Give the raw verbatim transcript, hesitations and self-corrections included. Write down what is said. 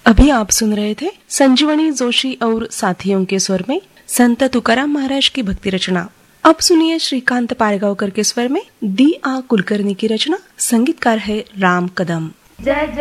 अभी आप सुन रहे थे संजीवनी जोशी और साथियों के स्वर में संत तुकाराम महाराज की भक्ति रचना। अब सुनिए श्रीकांत पारगांवकर के स्वर में दी आ कुलकर्णी की रचना। संगीतकार है राम कदम। जय